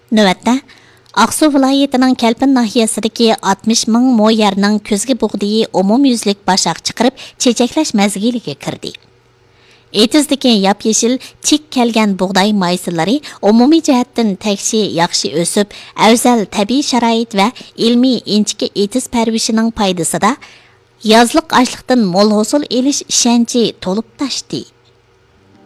Növətdə, Ақсу viloyatining Kelpin nahiyasidagi 60 ming mo yerning ko'zgi bug'diyi umumyuzlik bashaq chiqarib, chechaklash mezgiliga kirdi. Etizdagi yap-yeshil tik kelgan bug'doy maysilari umumiy jihatdan tekshi yaxshi o'sib, afzal tabiiy sharoit va ilmiy inchki etiz parvishining foydasida yozliq ochliqdan mo'l hosil elish ishonchi to'lib tashdi.